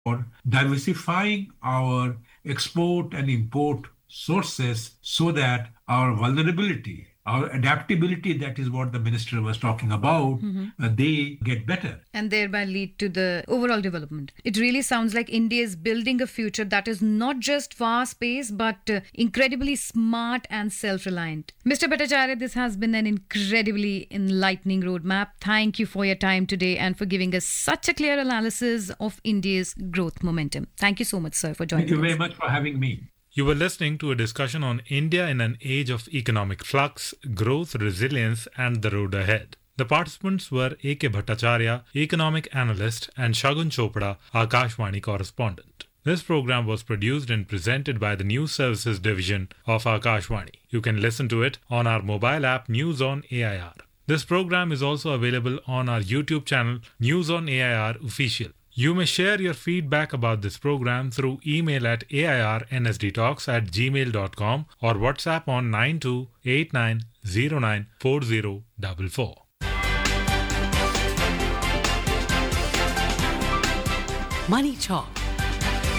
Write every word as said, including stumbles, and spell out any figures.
for diversifying our export and import sources so that our vulnerability, our adaptability, that is what the minister was talking about, mm-hmm. uh, they get better. And thereby lead to the overall development. It really sounds like India is building a future that is not just fast-paced, but uh, incredibly smart and self-reliant. Mister Bhattacharya, this has been an incredibly enlightening roadmap. Thank you for your time today and for giving us such a clear analysis of India's growth momentum. Thank you so much, sir, for joining us. Thank you very much for having me. You were listening to a discussion on India in an age of economic flux, growth, resilience, and the road ahead. The participants were A K Bhattacharya, economic analyst, and Shagun Chopra, Akashvani correspondent. This program was produced and presented by the News Services Division of Akashvani. You can listen to it on our mobile app News on A I R. This program is also available on our YouTube channel News on A I R Official. You may share your feedback about this program through email at a i r n s d talks at gmail dot com or WhatsApp on nine two eight nine zero nine four zero four four. Money Talk